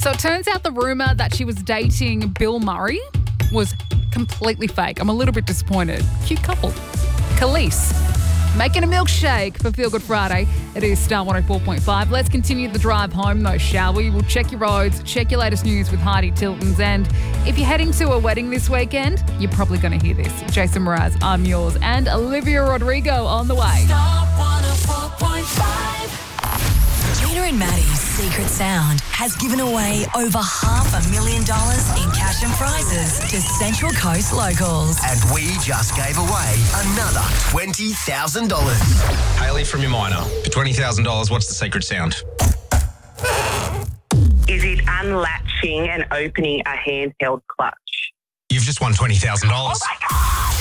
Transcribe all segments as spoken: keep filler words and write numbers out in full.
So it turns out the rumour that she was dating Bill Murray was completely fake. I'm a little bit disappointed. Cute couple. Khalees, making a milkshake for Feel Good Friday. It is Star one oh four point five. Let's continue the drive home though, shall we? We'll check your roads, check your latest news with Heidi Tiltons. And if you're heading to a wedding this weekend, you're probably going to hear this. Jason Mraz, I'm yours, and Olivia Rodrigo on the way. Star one oh four point five. Gina and Maddie's Secret Sound has given away over half a million dollars in cash and prizes to Central Coast locals. And we just gave away another twenty thousand dollars. Hayley from Umina. For twenty thousand dollars, what's the secret sound? Is it unlatching and opening a handheld clutch? You've just won twenty thousand dollars. Oh, my God!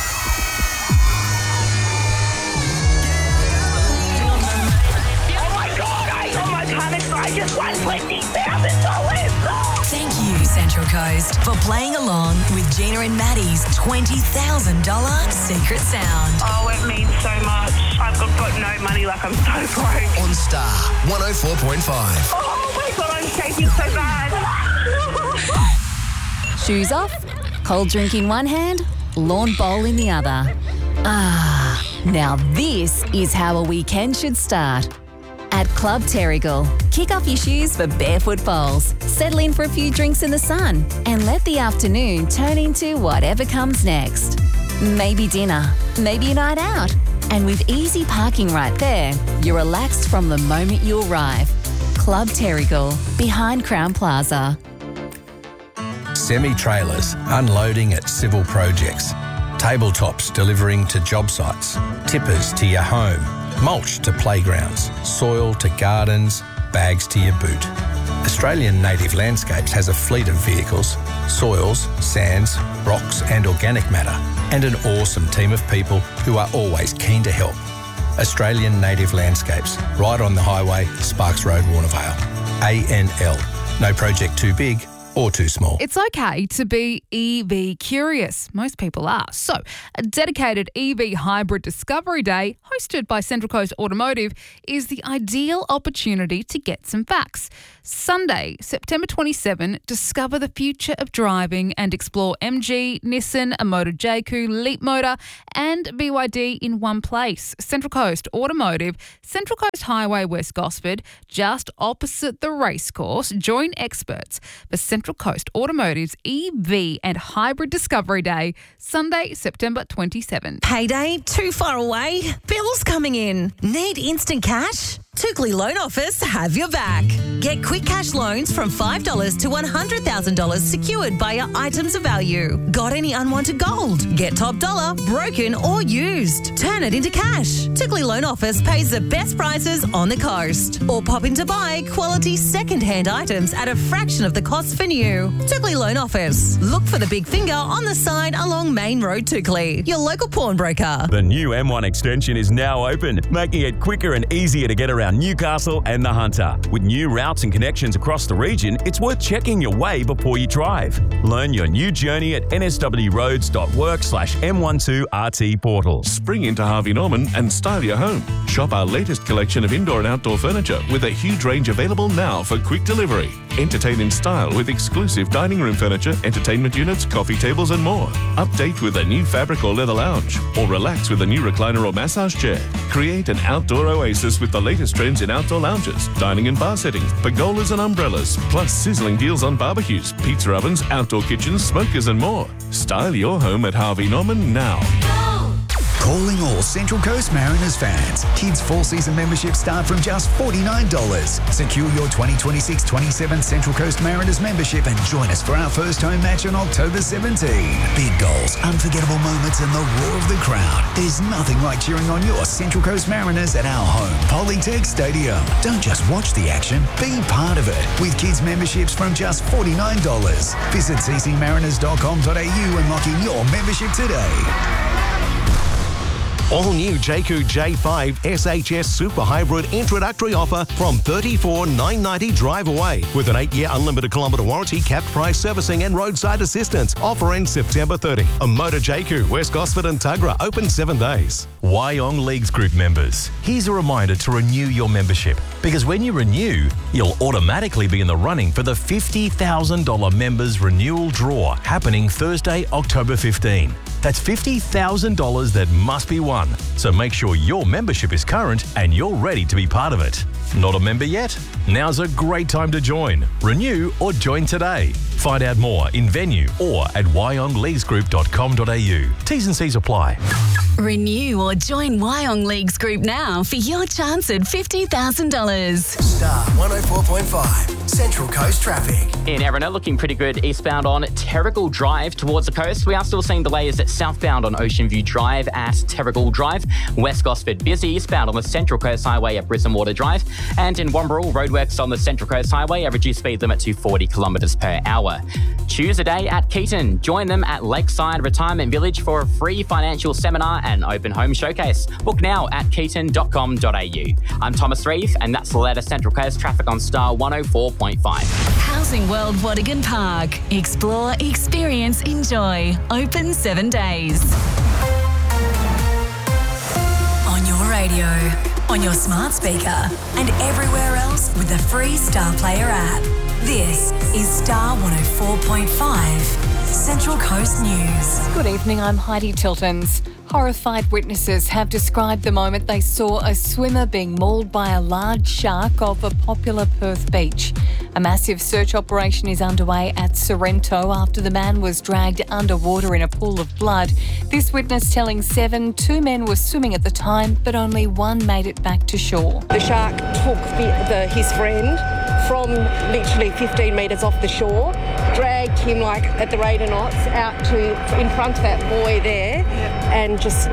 I just won twenty thousand dollars. Thank you, Central Coast, for playing along with Gina and Maddie's twenty thousand dollars Secret Sound. Oh, it means so much. I've got, got no money, like I'm so broke. On Star one oh four point five. Oh my God, I'm shaking so bad. Shoes off, cold drink in one hand, lawn bowl in the other. Ah, now this is how a weekend should start. At Club Terrigal, kick off your shoes for barefoot bowls, settle in for a few drinks in the sun, and let the afternoon turn into whatever comes next. Maybe dinner, maybe a night out. And with easy parking right there, you're relaxed from the moment you arrive. Club Terrigal, behind Crown Plaza. Semi-trailers unloading at civil projects, tabletops delivering to job sites, tippers to your home, mulch to playgrounds, soil to gardens, bags to your boot. Australian Native Landscapes has a fleet of vehicles, soils, sands, rocks and organic matter, and an awesome team of people who are always keen to help. Australian Native Landscapes, right on the highway, Sparks Road, Warnervale. A N L. No project too big or too small. It's okay to be E V curious. Most people are. So, a dedicated E V hybrid discovery day hosted by Central Coast Automotive is the ideal opportunity to get some facts. Sunday, September twenty-seventh, discover the future of driving and explore M G, Nissan, Amoda J Q, Leapmotor and B Y D in one place. Central Coast Automotive, Central Coast Highway, West Gosford, just opposite the racecourse. Join experts for Central Coast Automotive's E V and Hybrid Discovery Day, Sunday, September twenty-seventh. Payday too far away? Bills coming in? Need instant cash? Tookley Loan Office have your back. Get quick cash loans from five dollars to one hundred thousand dollars secured by your items of value. Got any unwanted gold? Get top dollar, broken or used. Turn it into cash. Tookley Loan Office pays the best prices on the coast. Or pop in to buy quality second-hand items at a fraction of the cost for new. Tookley Loan Office. Look for the big finger on the sign along Main Road, Tookley. Your local pawnbroker. The new M one extension is now open, making it quicker and easier to get around Newcastle and the Hunter. With new routes and connections across the region, it's worth checking your way before you drive. Learn your new journey at nswroads.work slash M12RT portal. Spring into Harvey Norman and style your home. Shop our latest collection of indoor and outdoor furniture with a huge range available now for quick delivery. Entertain in style with exclusive dining room furniture, entertainment units, coffee tables and more. Update with a new fabric or leather lounge, or relax with a new recliner or massage chair. Create an outdoor oasis with the latest trends in outdoor lounges, dining and bar settings, pergolas and umbrellas, plus sizzling deals on barbecues, pizza ovens, outdoor kitchens, smokers and more. Style your home at Harvey Norman now. Calling all Central Coast Mariners fans. Kids full season memberships start from just forty-nine dollars. Secure your twenty twenty-six twenty-seven Central Coast Mariners membership and join us for our first home match on October seventeenth. Big goals, unforgettable moments and the roar of the crowd. There's nothing like cheering on your Central Coast Mariners at our home, Polytech Stadium. Don't just watch the action, be part of it. With kids memberships from just forty-nine dollars. Visit c c mariners dot com dot a u and lock in your membership today. All new Jayco J five S H S Super Hybrid introductory offer from thirty-four thousand nine hundred ninety dollars drive away with an eight-year unlimited kilometre warranty, capped price servicing and roadside assistance. Offer ends September thirtieth. A Motor Jayco, West Gosford and Tuggerah, open seven days. Wyong Leagues Group members, here's a reminder to renew your membership, because when you renew, you'll automatically be in the running for the fifty thousand dollars members renewal draw happening Thursday, October fifteenth. That's fifty thousand dollars that must be won. So make sure your membership is current and you're ready to be part of it. Not a member yet? Now's a great time to join. Renew or join today. Find out more in venue or at wyong leagues group dot com dot a u. T's and C's apply. Renew or join Wyong Leagues Group now for your chance at fifty thousand dollars. Star one oh four point five, Central Coast traffic. In Erina, looking pretty good eastbound on Terrigal Drive towards the coast. We are still seeing delays at southbound on Ocean View Drive at Terrigal Drive. West Gosford busy eastbound on the Central Coast Highway at Brisbane Water Drive. And in Wamberal, roadworks on the Central Coast Highway, a reduced speed limit to forty kilometres per hour. Choose a day at Keaton. Join them at Lakeside Retirement Village for a free financial seminar and open home showcase. Book now at keaton dot com dot a u. I'm Thomas Reeve, and that's the latest Central Coast traffic on Star one oh four point five. Housing World Wadigan Park. Explore, experience, enjoy. Open seven days. On your radio, on your smart speaker, and everywhere else with the free Star Player app. This is Star one oh four point five, Central Coast News. Good evening, I'm Heidi Tiltons. Horrified witnesses have described the moment they saw a swimmer being mauled by a large shark off a popular Perth beach. A massive search operation is underway at Sorrento after the man was dragged underwater in a pool of blood. This witness telling Seven, two men were swimming at the time, but only one made it back to shore. The shark took the, the, his friend from literally fifteen metres off the shore, dragged him like at the rate of knots out to in front of that boy there, and just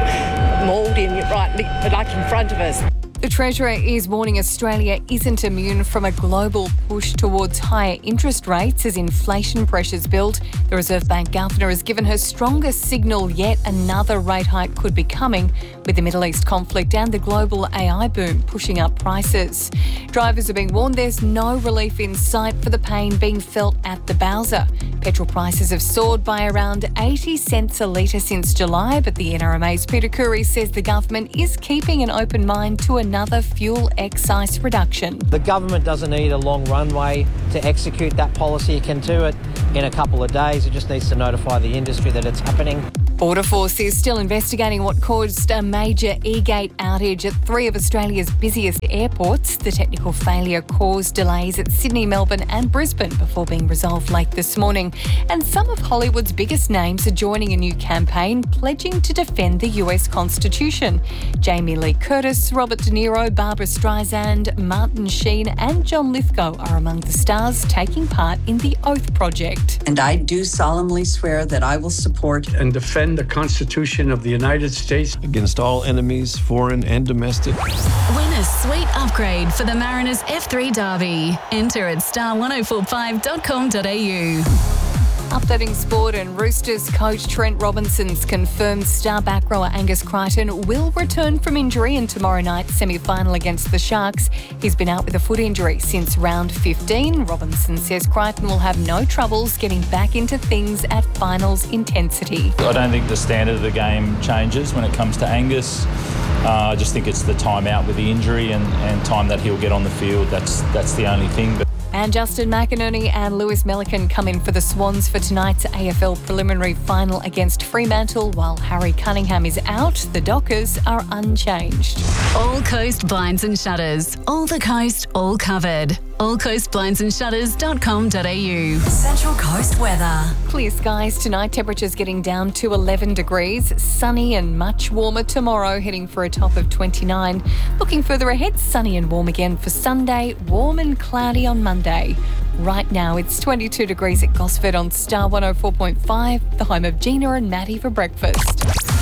mauled him right like in front of us. The Treasurer is warning Australia isn't immune from a global push towards higher interest rates as inflation pressures build. The Reserve Bank Governor has given her strongest signal yet another rate hike could be coming, with the Middle East conflict and the global A I boom pushing up prices. Drivers are being warned there's no relief in sight for the pain being felt at the Bowser. Petrol prices have soared by around eighty cents a litre since July, but the N R M A's Peter Curry says the government is keeping an open mind to another fuel excise reduction. The government doesn't need a long runway to execute that policy. It can do it in a couple of days. It just needs to notify the industry that it's happening. Border Force is still investigating what caused a major e-gate outage at three of Australia's busiest airports. The technical failure caused delays at Sydney, Melbourne and Brisbane before being resolved late this morning. And some of Hollywood's biggest names are joining a new campaign pledging to defend the U S Constitution. Jamie Lee Curtis, Robert De Niro, Barbara Streisand, Martin Sheen and John Lithgow are among the stars taking part in the Oath Project. And I do solemnly swear that I will support and defend the Constitution of the United States against all enemies, foreign and domestic. Win a sweet upgrade for the Mariners F three Derby. Enter at star one oh four five dot com dot a u. Updating sport, and Roosters coach Trent Robinson's confirmed star back rower Angus Crichton will return from injury in tomorrow night's semi-final against the Sharks. He's been out with a foot injury since round fifteen. Robinson says Crichton will have no troubles getting back into things at finals intensity. I don't think the standard of the game changes when it comes to Angus. Uh, I just think it's the time out with the injury and, and time that he'll get on the field. That's, that's the only thing. But And Justin McInerney and Lewis Melican come in for the Swans for tonight's A F L preliminary final against Fremantle. While Harry Cunningham is out, the Dockers are unchanged. All Coast Blinds and Shutters. All the coast, all covered. all coast blinds and shutters dot com dot a u. Central Coast weather. Clear skies tonight, temperatures getting down to eleven degrees. Sunny and much warmer tomorrow, heading for a top of twenty-nine. Looking further ahead, sunny and warm again for Sunday, warm and cloudy on Monday. Right now, it's twenty-two degrees at Gosford on Star one oh four point five, the home of Gina and Maddie for breakfast.